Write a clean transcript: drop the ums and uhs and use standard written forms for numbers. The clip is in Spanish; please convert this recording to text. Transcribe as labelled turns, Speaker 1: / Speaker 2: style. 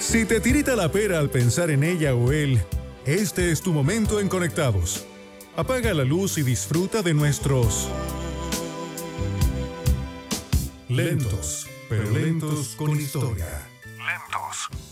Speaker 1: Si te tirita la pera al pensar en ella o él, este es tu momento en Conectados. Apaga la luz y disfruta de nuestros lentos, pero lentos con historia. Lentos,